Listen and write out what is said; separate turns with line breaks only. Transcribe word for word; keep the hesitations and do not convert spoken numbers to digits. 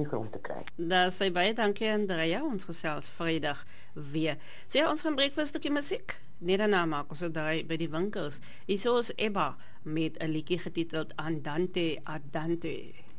die grond te kry.
Daar sê baie dankie Andrea, ons gesels Vrydag weer. So ja, ons gaan breek vir 'n stukkie musiek. Net daarna maak ons 'n draai by die winkels. Hierso is Ebba met 'n liedjie getiteld Andante Andante.